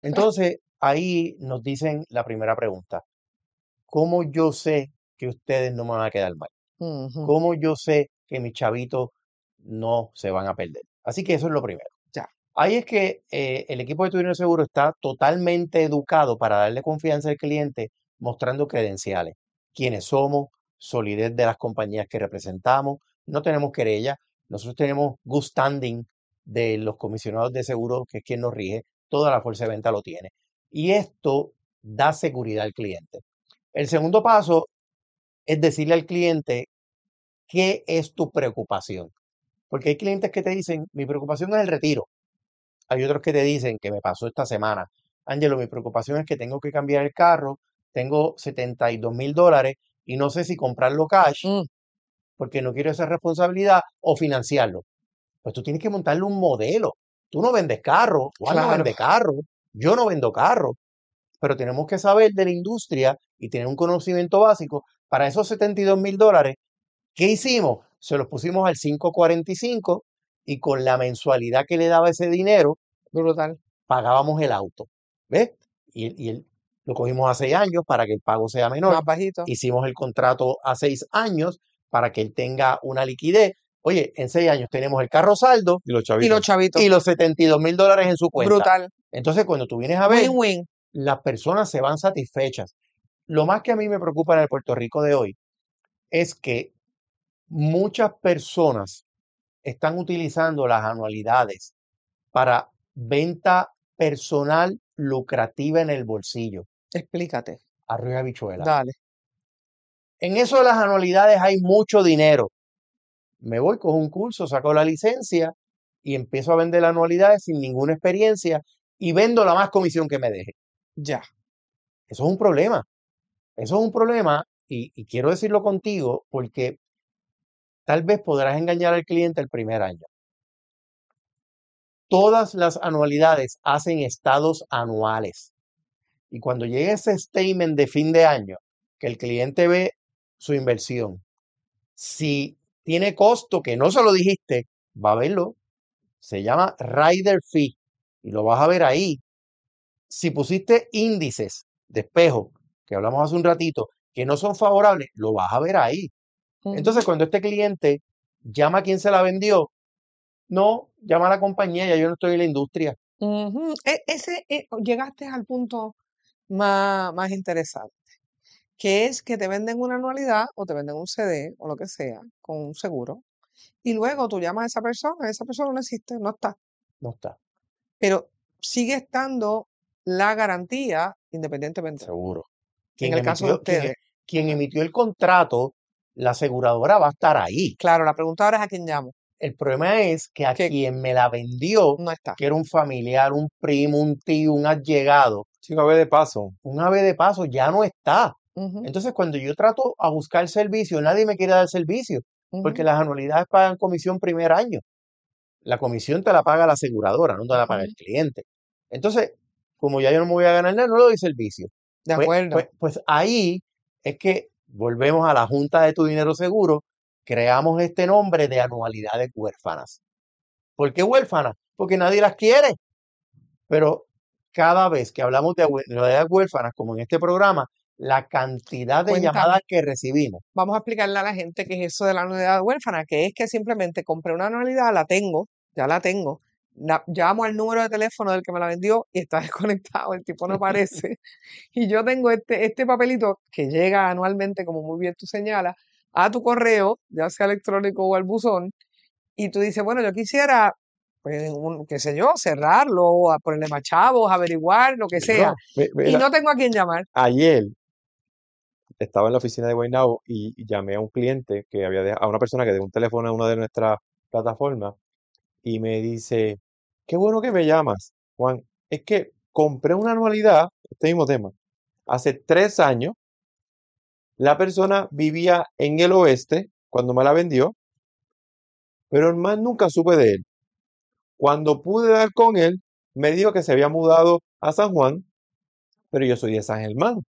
Entonces, ahí nos dicen la primera pregunta. ¿Cómo yo sé que ustedes no me van a quedar mal? Ujú, ¿Cómo yo sé que mis chavitos no se van a perder? Así que eso es lo primero. ya. Ahí es que el equipo de Tu Dinero Seguro está totalmente educado para darle confianza al cliente, mostrando credenciales, quiénes somos, solidez de las compañías que representamos, no tenemos querella, nosotros tenemos good standing de los comisionados de seguro, que es quien nos rige, toda la fuerza de venta lo tiene. Y esto da seguridad al cliente. El segundo paso es decirle al cliente qué es tu preocupación. Porque hay clientes que te dicen, mi preocupación es el retiro. Hay otros que te dicen que me pasó esta semana. Ángelo, mi preocupación es que tengo que cambiar el carro, tengo $72,000 y no sé si comprarlo cash Mm, porque no quiero esa responsabilidad o financiarlo. Pues tú tienes que montarle un modelo. Tú no vendes carro, Juan no claro. vende carro, yo no vendo carro, pero tenemos que saber de la industria y tener un conocimiento básico para esos $72,000. ¿Qué hicimos? Se los pusimos al 545 y con la mensualidad que le daba ese dinero, Brutal. pagábamos el auto. ¿Ves? Lo cogimos a 6 años para que el pago sea menor. Más bajito. Hicimos el contrato a 6 años para que él tenga una liquidez. Oye, en 6 años tenemos el carro saldo Y los Y los chavitos. chavitos. y los $72,000 en su cuenta. Brutal. Entonces, cuando tú vienes a ver, Win-win. las personas se van satisfechas. Lo más que a mí me preocupa en el Puerto Rico de hoy es que muchas personas están utilizando las anualidades para venta personal lucrativa en el bolsillo. Explícate. Arroz y habichuela. Dale. En eso de las anualidades hay mucho dinero. Me voy, cojo un curso, saco la licencia y empiezo a vender anualidades sin ninguna experiencia y vendo la más comisión que me deje. Ya. Eso es un problema. Eso es un problema y quiero decirlo contigo porque tal vez podrás engañar al cliente el primer año. Todas las anualidades hacen estados anuales. Y cuando llegue ese statement de fin de año, que el cliente ve su inversión, si tiene costo que no se lo dijiste, va a verlo. Se llama Rider Fee y lo vas a ver ahí. Si pusiste índices de espejo, que hablamos hace un ratito, que no son favorables, lo vas a ver ahí. Entonces, Ujú, cuando este cliente llama a quien se la vendió, no, llama a la compañía, ya yo no estoy en la industria. ujú. Llegaste al punto más interesante, que es que te venden una anualidad o te venden un CD o lo que sea con un seguro y luego tú llamas a esa persona no existe, no está, No está, pero sigue estando la garantía independientemente. seguro. En Quien el caso de emitió, ustedes, quien emitió el contrato, la aseguradora va a estar ahí. claro, la pregunta ahora es a quién llamo, El problema es que a que quien me la vendió, no está. que era un familiar, un primo, un tío, un allegado, Sí, una vez de paso. un ave de paso, ya no está. Ujú, Entonces, cuando yo trato a buscar servicio, nadie me quiere dar servicio, porque ujú, las anualidades pagan comisión primer año. La comisión te la paga la aseguradora, no te la paga el ujú. cliente. Entonces, como ya yo no me voy a ganar nada, no le doy servicio. De Pues, acuerdo. ahí es que volvemos a la Junta de Tu Dinero Seguro, creamos este nombre de anualidades huérfanas. ¿Por qué huérfanas? Porque nadie las quiere. Pero cada vez que hablamos de anualidades huérfanas, como en este programa, la cantidad de Cuéntame. llamadas que recibimos, Vamos a explicarle a la gente qué es eso de la anualidad huérfana, que es que simplemente compré una anualidad, la tengo, ya la tengo, llamo al número de teléfono del que me la vendió y está desconectado, el tipo no aparece. Y yo tengo este papelito que llega anualmente, como muy bien tú señalas, a tu correo, ya sea electrónico o al buzón, y tú dices, bueno, yo quisiera, pues, qué sé yo, cerrarlo, o a ponerle más chavos, averiguar, lo que sea, seguro. y Mira, no tengo a quién llamar. ayer estaba en la oficina de Guaynabo y llamé a un cliente que a una persona que dejó un teléfono en una de nuestras plataformas y me dice, qué bueno que me llamas, Juan. Es que compré una anualidad, este mismo tema, hace 3 años. La persona vivía en el oeste cuando me la vendió, pero más nunca supe de él. Cuando pude dar con él, me dijo que se había mudado a San Juan, pero yo soy de San Germán.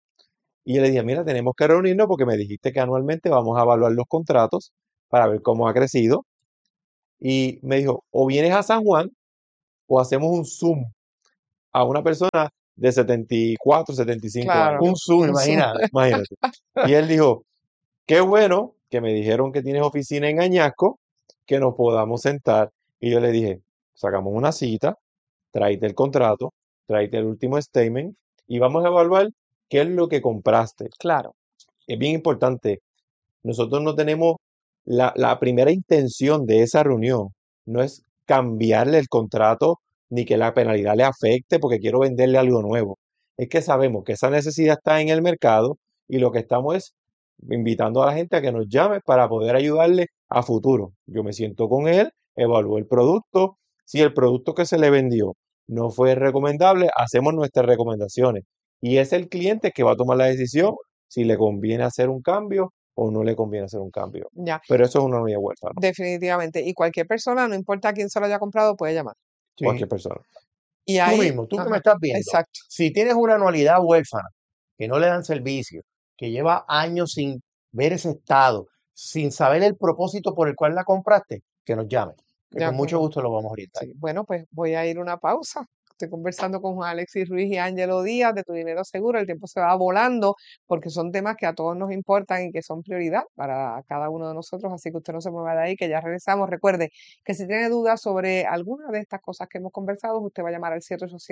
Y yo le dije, mira, tenemos que reunirnos porque me dijiste que anualmente vamos a evaluar los contratos para ver cómo ha crecido. Y me dijo, o vienes a San Juan o hacemos un Zoom. a una persona de 74, 75 Claro, años. Un Zoom, un Zoom. imagínate. Imagínate. Y él dijo, qué bueno que me dijeron que tienes oficina en Añasco, que nos podamos sentar. Y yo le dije, sacamos una cita, tráete el contrato, tráete el último statement y vamos a evaluar qué es lo que compraste. Claro, Es bien importante. Nosotros no tenemos la primera intención de esa reunión, no es cambiarle el contrato ni que la penalidad le afecte porque quiero venderle algo nuevo. Es que sabemos que esa necesidad está en el mercado y lo que estamos es invitando a la gente a que nos llame para poder ayudarle a futuro. Yo me siento con él, evalúo el producto. Si el producto que se le vendió no fue recomendable, hacemos nuestras recomendaciones. Y es el cliente que va a tomar la decisión si le conviene hacer un cambio o no le conviene hacer un cambio. ya, Pero eso es una unidad huérfana, definitivamente. Y cualquier persona, no importa a quién se lo haya comprado, puede llamar. Sí. cualquier persona. Y Tú ahí, mismo, tú que me ajá, estás viendo, exacto. si tienes una anualidad huérfana que no le dan servicio, que lleva años sin ver ese estado, sin saber el propósito por el cual la compraste, que nos llame, que De con mucho acuerdo. gusto lo vamos a orientar. Sí, bueno, pues voy a ir a una pausa. Estoy conversando con Juan Alexis Ruiz y Ángelo Díaz de Tu Dinero Seguro. El tiempo se va volando porque son temas que a todos nos importan y que son prioridad para cada uno de nosotros. Así que usted no se mueva de ahí, que ya regresamos. Recuerde que si tiene dudas sobre alguna de estas cosas que hemos conversado, usted va a llamar al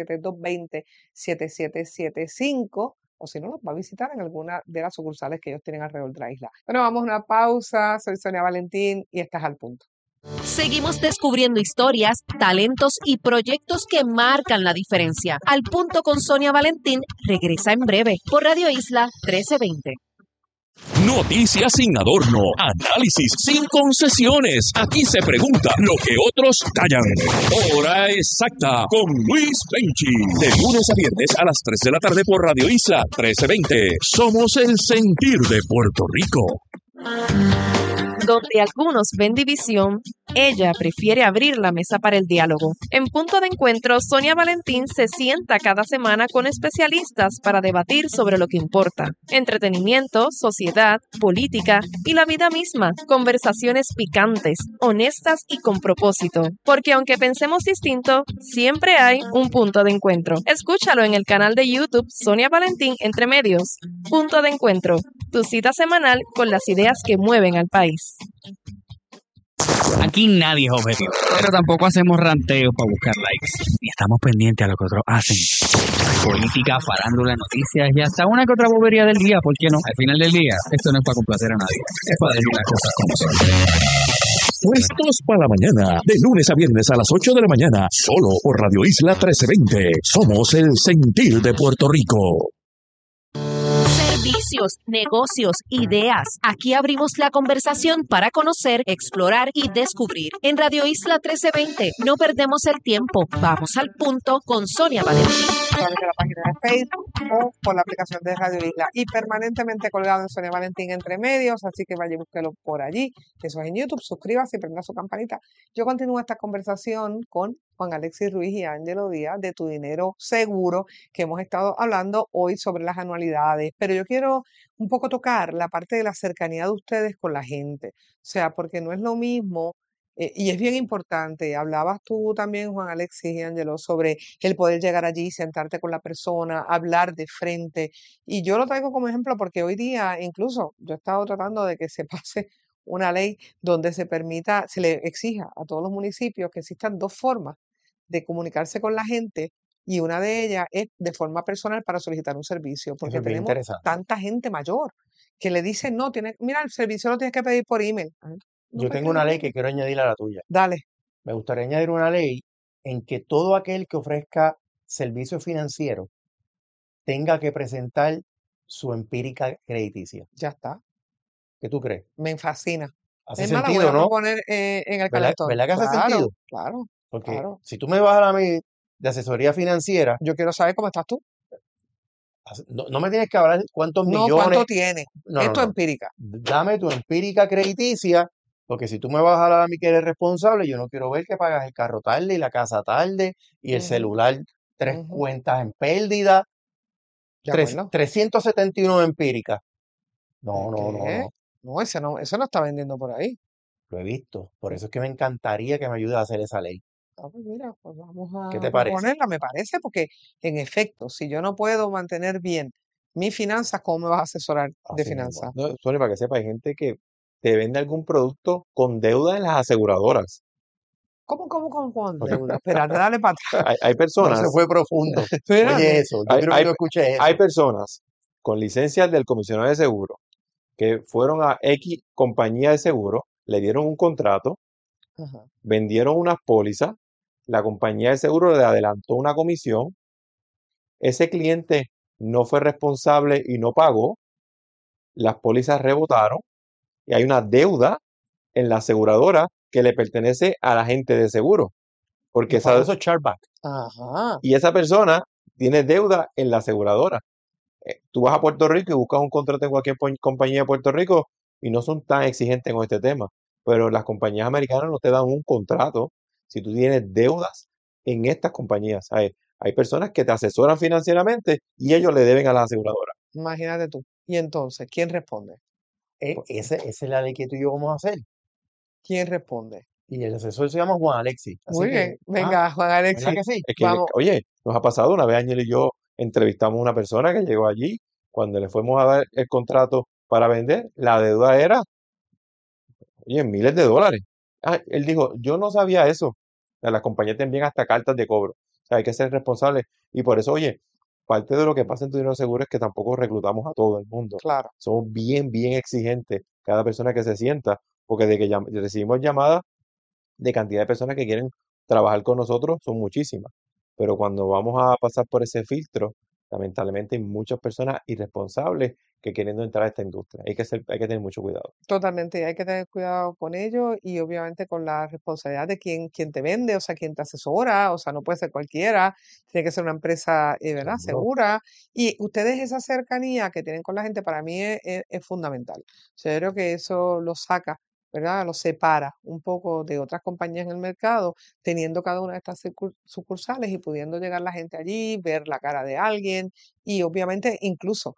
787-220-7775 o si no, nos va a visitar en alguna de las sucursales que ellos tienen alrededor de la isla. Bueno, vamos a una pausa. Soy Sonia Valentín y estás al punto. Seguimos descubriendo historias, talentos y proyectos que marcan la diferencia. Al punto con Sonia Valentín regresa en breve por Radio Isla 1320. Noticias sin adorno, análisis sin concesiones. Aquí se pregunta lo que otros callan. Hora exacta con Luis Benchi. De lunes a viernes a las 3 de la tarde por Radio Isla 1320. Somos el sentir de Puerto Rico. Donde algunos ven división, ella prefiere abrir la mesa para el diálogo. En Punto de Encuentro, Sonia Valentín se sienta cada semana con especialistas para debatir sobre lo que importa. Entretenimiento, sociedad, política y la vida misma. Conversaciones picantes, honestas y con propósito. Porque aunque pensemos distinto, siempre hay un punto de encuentro. Escúchalo en el canal de YouTube Sonia Valentín Entre Medios. Punto de Encuentro, tu cita semanal con las ideas que mueven al país. Aquí nadie es objetivo, pero tampoco hacemos ranteos para buscar likes. Ni estamos pendientes a lo que otros hacen. Política, farándula, noticias y hasta una que otra bobería del día, ¿por qué no? Al final del día, esto no es para complacer a nadie, es para decir las cosas como son. Puestos para la mañana, de lunes a viernes a las 8 de la mañana, solo por Radio Isla 1320. Somos el sentir de Puerto Rico. Servicios, negocios, ideas. Aquí abrimos la conversación para conocer, explorar y descubrir. En Radio Isla 1320 no perdemos el tiempo. Vamos al punto con Sonia Valentín. A través de la página de Facebook o por la aplicación de Radio Isla y permanentemente colgado en Sonia Valentín Entre Medios, así que vaya y búsquelo por allí. Eso es en YouTube, suscríbase y prenda su campanita. Yo continúo esta conversación con Juan Alexis Ruiz y Ángelo Díaz de Tu Dinero Seguro, que hemos estado hablando hoy sobre las anualidades, pero yo quiero un poco tocar la parte de la cercanía de ustedes con la gente, o sea, porque no es lo mismo. Y es bien importante, hablabas tú también, Juan Alexis y Ángelo, sobre el poder llegar allí, sentarte con la persona, hablar de frente. Y yo lo traigo como ejemplo porque hoy día, incluso, yo he estado tratando de que se pase una ley donde se permita, se le exija a todos los municipios que existan dos formas de comunicarse con la gente y una de ellas es de forma personal para solicitar un servicio, Eso porque es bien tenemos interesante. tanta gente mayor que le dicen, no, mira, el servicio lo tienes que pedir por email. Ah, no Yo puedes tengo una pedir ley por que email. quiero añadir a la tuya. Dale. Me gustaría añadir una ley en que todo aquel que ofrezca servicio financiero tenga que presentar su empírica crediticia. Ya está. ¿Qué tú crees? Me fascina. ¿Hace Es más, la voy sentido, a no? proponer en el ¿Verdad, calentón. verdad que hace Claro, sentido? claro, Porque claro. si tú me vas a la mí de asesoría financiera, Yo quiero saber cómo estás tú. no me tienes que hablar cuántos No, millones. ¿cuánto tienes? No, Esto no. empírica. Dame tu empírica crediticia, porque si tú me vas a hablar a mí que eres responsable, yo no quiero ver que pagas el carro tarde y la casa tarde y el Ujú, celular, 3 ujú. cuentas en pérdida, De acuerdo. 371 empíricas. No, no, no, ¿Qué? no. No, eso no está vendiendo por ahí. Lo he visto. Por eso es que me encantaría que me ayudes a hacer esa ley. Pues mira, pues vamos ¿Qué a te parece? proponerla, me parece, porque en efecto, si yo no puedo mantener bien mis finanzas, ¿cómo me vas a asesorar de Así mismo. finanzas? No, Sony, para que sepa, hay gente que te vende algún producto con deuda en las aseguradoras. ¿Cómo con deuda? Espérate, dale para atrás. Hay No se personas, fue profundo. Oye Espérate. eso, yo quiero que tú escuches hay eso. personas con licencias del comisionado de seguro que fueron a X compañía de seguro, le dieron un contrato, Ajá. vendieron unas pólizas, la compañía de seguro le adelantó una comisión, ese cliente no fue responsable y no pagó, las pólizas rebotaron y hay una deuda en la aseguradora que le pertenece al agente de seguro, porque Los famosos chargeback. Ajá. y esa persona tiene deuda en la aseguradora. Tú vas a Puerto Rico y buscas un contrato en cualquier compañía de Puerto Rico y no son tan exigentes con este tema, pero las compañías americanas no te dan un contrato si tú tienes deudas en estas compañías. Hay personas que te asesoran financieramente y ellos le deben a las aseguradoras. Imagínate tú. Y entonces, ¿quién responde? Esa es la ley que tú y yo vamos a hacer. ¿Quién responde? Y el asesor se llama Juan Alexis. Así Muy que, bien. Venga, Juan ¿verdad Alexis, que sí? Es que, vamos. oye, nos ha pasado una vez, Ángel y yo entrevistamos a una persona que llegó allí, cuando le fuimos a dar el contrato para vender, la deuda era, oye, miles de dólares. Él dijo, yo no sabía eso. Las compañías te envían hasta cartas de cobro. O sea, hay que ser responsables. Y por eso, oye, parte de lo que pasa en tu dinero seguro es que tampoco reclutamos a todo el mundo. Claro. Somos bien, bien exigentes cada persona que se sienta, porque de que recibimos llamadas de cantidad de personas que quieren trabajar con nosotros, son muchísimas. Pero cuando vamos a pasar por ese filtro, lamentablemente hay muchas personas irresponsables que queriendo entrar a esta industria. Hay que tener mucho cuidado. Totalmente, hay que tener cuidado con ello y obviamente con la responsabilidad de quien te vende, o sea, quien te asesora, o sea, no puede ser cualquiera, tiene que ser una empresa, ¿verdad? Seguro. Segura. Y ustedes esa cercanía que tienen con la gente para mí es fundamental. O sea, yo creo que eso lo saca, ¿verdad? Lo separa un poco de otras compañías en el mercado, teniendo cada una de estas sucursales y pudiendo llegar la gente allí, ver la cara de alguien y obviamente incluso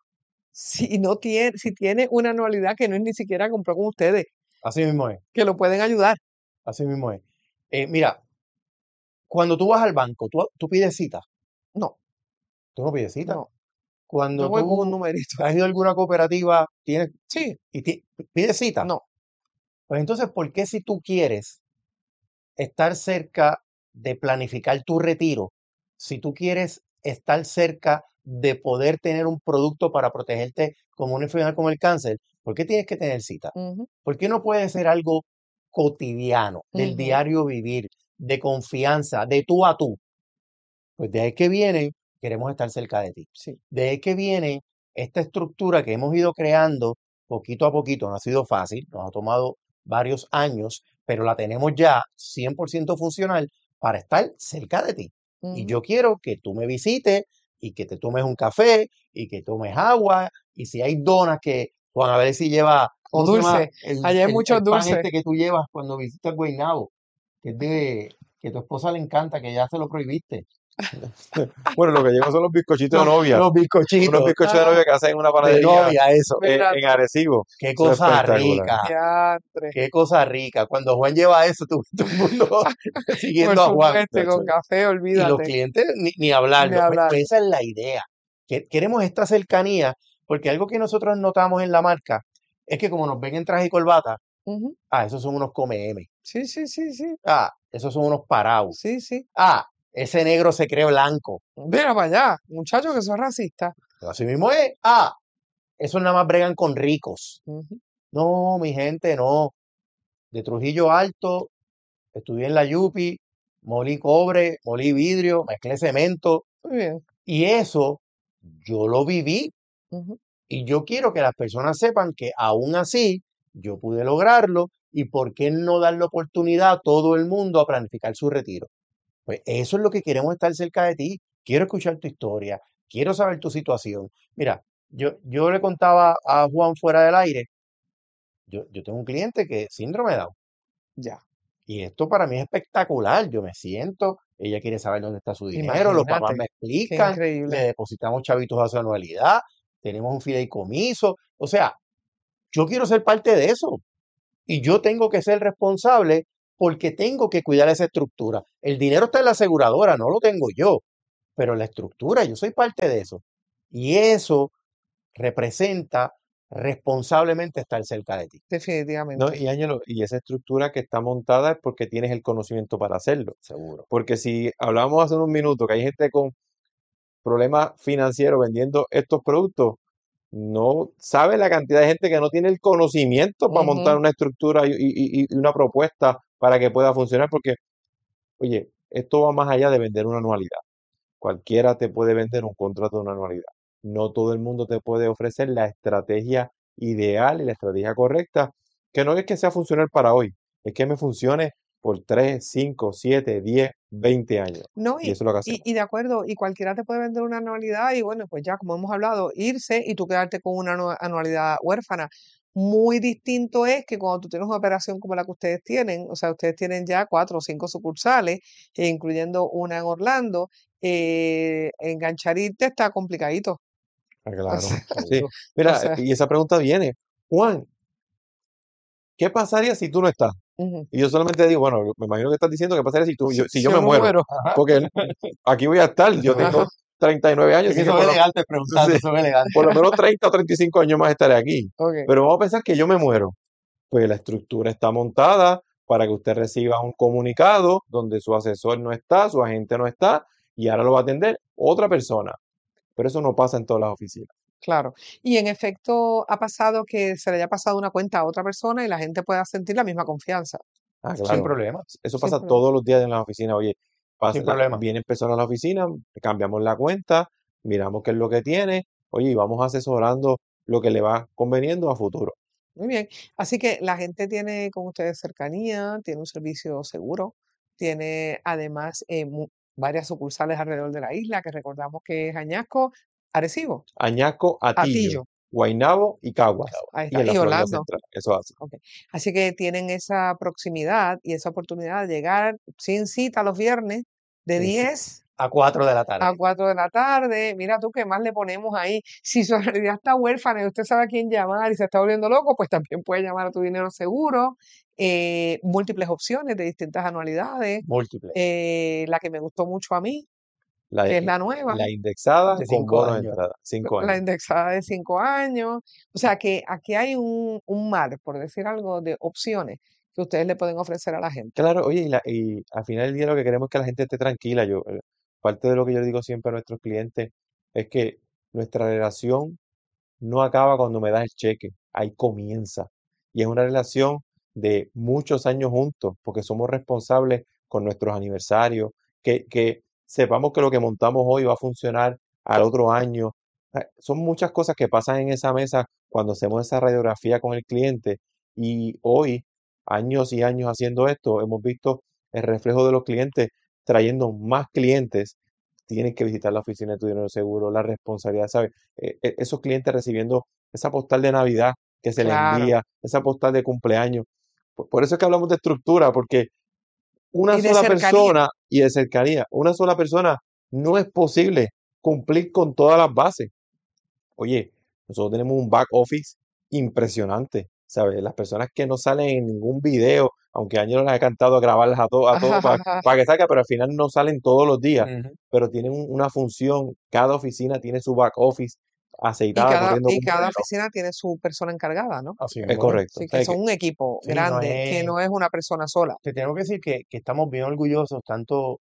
si tiene una anualidad que no es ni siquiera compró con ustedes, Así mismo es. que lo pueden ayudar. Así mismo es. Mira, cuando tú vas al banco, tú pides cita. No, Tú no pides cita. no, yo Cuando voy con un tú numerito. has ido a alguna cooperativa, Sí, pides cita. no. Pues entonces, ¿por qué si tú quieres estar cerca de planificar tu retiro, si tú quieres estar cerca de poder tener un producto para protegerte como una enfermedad como el cáncer, ¿por qué tienes que tener cita? Ujú, ¿Por qué no puede ser algo cotidiano, del ujú, diario vivir, de confianza, de tú a tú? Pues de ahí que viene, queremos estar cerca de ti. sí. De ahí que viene esta estructura que hemos ido creando poquito a poquito. No ha sido fácil, nos ha tomado varios años, pero la tenemos ya 100% funcional para estar cerca de ti. Y Ujú. yo quiero que tú me visites y que te tomes un café y que tomes agua. Y si hay donas que, Juan, a ver si lleva, O ¿cómo se llama? dulce. Allá hay muchos El pan dulces. este que tú llevas cuando visitas Guaynabo, que es que tu esposa le encanta, que ya se lo prohibiste. Bueno, lo que llevo son los bizcochitos de Los, novia. los Unos bizcochitos bizcochitos de Ah, novia que hacen en una de panadería novia, eso. mira en tú, Arecibo. Qué Eso es cosa espectacular. rica, diantre. qué cosa rica. Cuando Juan lleva eso, todo el mundo Por siguiendo a Juan. supuesto, y con café, Y los olvídate, clientes ni ni hablarlo. hablar. Pues esa es la idea. Que queremos esta cercanía, porque algo que nosotros notamos en la marca es que como nos ven en traje y corbata, Ujú, esos son unos come-m. sí, sí, sí, sí, Esos son unos parados. sí, sí. Ese negro se cree blanco. Mira para allá, muchachos que son racistas. Pero así mismo es. Esos nada más bregan con ricos. Ujú, No, mi gente, no. De Trujillo Alto, estudié en la Yupi, molí cobre, molí vidrio, mezclé cemento. muy bien. Y eso yo lo viví. Ujú, Y yo quiero que las personas sepan que aún así yo pude lograrlo. Y por qué no dar la oportunidad a todo el mundo a planificar su retiro. Pues eso es lo que queremos, estar cerca de ti. Quiero escuchar tu historia. Quiero saber tu situación. Mira, yo le contaba a Juan fuera del aire. Yo tengo un cliente que es síndrome de Down. ya, Y esto para mí es espectacular. Yo me siento, ella quiere saber dónde está su dinero, los papás imagínate, me qué explican, le increíble. depositamos chavitos a su anualidad, tenemos un fideicomiso. O sea, yo quiero ser parte de eso. Y yo tengo que ser responsable porque tengo que cuidar esa estructura. El dinero está en la aseguradora, no lo tengo yo, pero la estructura, yo soy parte de eso. Y eso representa responsablemente estar cerca de ti. No, Definitivamente. y Ángelo, y esa estructura que está montada es porque tienes el conocimiento para hacerlo. Seguro. Porque si hablábamos hace un minuto que hay gente con problemas financieros vendiendo estos productos, no sabe la cantidad de gente que no tiene el conocimiento para montar Ujú. una estructura y una propuesta para que pueda funcionar. Porque, oye, esto va más allá de vender una anualidad. Cualquiera te puede vender un contrato de una anualidad. No todo el mundo te puede ofrecer la estrategia ideal y la estrategia correcta, que no es que sea funcional para hoy, es que me funcione por 3, 5, 7, 10, 20 años. No, Y eso es lo que hacemos. y de acuerdo, y cualquiera te puede vender una anualidad y bueno, pues ya como hemos hablado, irse y tú quedarte con una anualidad huérfana. Muy distinto es que cuando tú tienes una operación como la que ustedes tienen, o sea, ustedes tienen ya 4 o 5 sucursales, incluyendo una en Orlando, enganchar irte está complicadito. Ah, O claro. sea, Sí. Seguro. o Mira, sea, y esa pregunta viene, Juan, ¿qué pasaría si tú no estás? ujú. Y yo solamente digo, bueno, me imagino que estás diciendo qué pasaría si yo Si me yo me muero, muero. Ajá. porque aquí voy a estar, yo Eso tengo Ajá. 39 años, es que así que son por lo, elegantes preguntando, sí, son elegantes. por lo menos 30 o 35 años más estaré aquí. Ok. Pero vamos a pensar que yo me muero. Pues la estructura está montada para que usted reciba un comunicado donde su asesor no está, su agente no está, y ahora lo va a atender otra persona. Pero eso no pasa en todas las oficinas. Claro. Y en efecto, ha pasado que se le haya pasado una cuenta a otra persona y la gente pueda sentir la misma confianza. Ah, Sin claro. problema, Eso Sin pasa problema. todos los días en las oficinas. Oye, sin problema. vienen personas a la oficina, cambiamos la cuenta, miramos qué es lo que tiene, oye, y vamos asesorando lo que le va conveniendo a futuro. Muy bien. Así que la gente tiene con ustedes cercanía, tiene un servicio seguro, tiene además varias sucursales alrededor de la isla, que recordamos que es Añasco, Arecibo, Añasco, Atillo, Atillo. Guaynabo y Caguas. Ahí Y está. en la Y Florida Orlando. Central. Eso hace. Ok. Así que tienen esa proximidad y esa oportunidad de llegar sin cita los viernes de Sin cita. 10 A 4 de la a tarde. 4 de la tarde. Mira tú qué más le ponemos ahí. Si su realidad está huérfana y usted sabe a quién llamar y se está volviendo loco, pues también puede llamar a Tu Dinero Seguro. Múltiples opciones de distintas anualidades. Múltiples. La que me gustó mucho a mí, La, que es la nueva, la indexada De con 5 bono de años. entrada. 5 la años. indexada de 5 años. O sea que aquí hay un mar, por decir algo, de opciones que ustedes le pueden ofrecer a la gente. Claro, oye, y al final del día lo que queremos es que la gente esté tranquila. Parte de lo que yo le digo siempre a nuestros clientes es que nuestra relación no acaba cuando me das el cheque, ahí comienza. Y es una relación de muchos años juntos, porque somos responsables con nuestros aniversarios, que sepamos que lo que montamos hoy va a funcionar al otro año. Son muchas cosas que pasan en esa mesa cuando hacemos esa radiografía con el cliente. Y hoy, años y años haciendo esto, hemos visto el reflejo de los clientes trayendo más clientes. Tienen que visitar la oficina de Tu Dinero Seguro, la responsabilidad, ¿sabes? Esos clientes recibiendo esa postal de Navidad que se le Claro. envía, esa postal de cumpleaños. Por eso es que hablamos de estructura, porque una Y de sola cercanía. persona y de cercanía, una sola persona no es posible cumplir con todas las bases. Oye, nosotros tenemos un back office impresionante, ¿sabes? Las personas que no salen en ningún video, aunque Ángel las ha cantado a grabarlas a todos para que salga, pero al final no salen todos los días, Ujú. pero tienen una función, cada oficina tiene su back office Y aceitada, corriendo como cada reloj. oficina tiene su persona encargada, ¿no? Así Es mismo es. correcto. Así O que sea, son un equipo Sí, no grande, que es. no es una persona sola. Te tengo que decir que estamos bien orgullosos, tanto,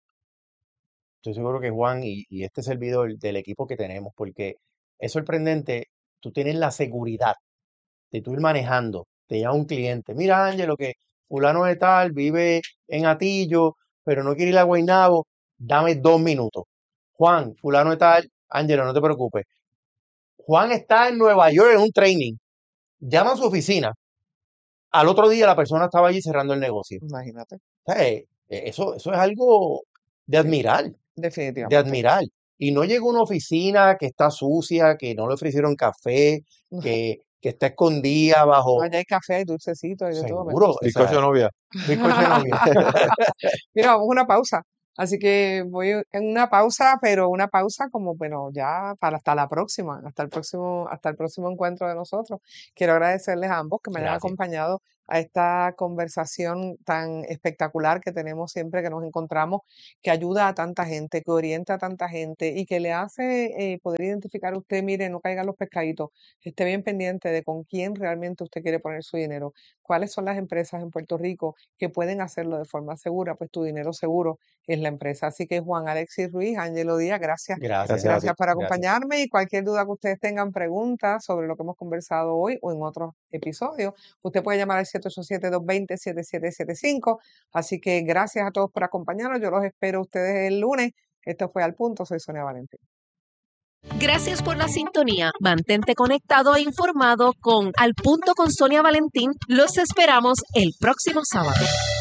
estoy seguro que Juan y este servidor del equipo que tenemos, porque es sorprendente, tú tienes la seguridad de tú ir manejando, te llama un cliente, mira Ángelo, que fulano de tal vive en Atillo, pero no quiere ir a Guaynabo, dame 2 minutos. Juan, fulano de tal, Ángelo, no te preocupes. Juan está en Nueva York en un training, llama a su oficina, al otro día la persona estaba allí cerrando el negocio. Imagínate. O sea, eso es algo de Sí, admirar, de definitivamente. admirar. Y no llega a una oficina que está sucia, que no le ofrecieron café, que está escondida No, bajo. allá hay café, hay dulcecito, hay de todo. Seguro, o bizcocho sea, de novia. bizcocho de novia. Mira, vamos a una pausa. Así que voy en una pausa, pero una pausa como, bueno, ya para hasta la próxima, hasta el próximo encuentro de nosotros. Quiero agradecerles a ambos que me hayan Gracias. acompañado a esta conversación tan espectacular que tenemos siempre que nos encontramos, que ayuda a tanta gente, que orienta a tanta gente y que le hace poder identificar a usted, mire, no caigan los pescaditos, esté bien pendiente de con quién realmente usted quiere poner su dinero, cuáles son las empresas en Puerto Rico que pueden hacerlo de forma segura, pues tu dinero seguro es la empresa. Así que Juan Alexis Ruiz, Ángelo Díaz, gracias. Gracias. Gracias a Gracias ti. por Gracias. acompañarme y cualquier duda que ustedes tengan, preguntas sobre lo que hemos conversado hoy o en otros episodios, usted puede llamar al 787-220-7775. Así que gracias a todos por acompañarnos. Yo los espero a ustedes el lunes. Esto fue Al Punto. Soy Sonia Valentín. Gracias por la sintonía. Mantente conectado e informado con Al Punto con Sonia Valentín. Los esperamos el próximo sábado.